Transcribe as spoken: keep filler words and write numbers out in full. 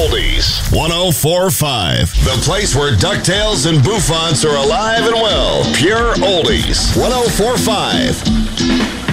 Oldies. one oh four point five. The place where DuckTales and Bouffants are alive and well. Pure Oldies. one oh four point five.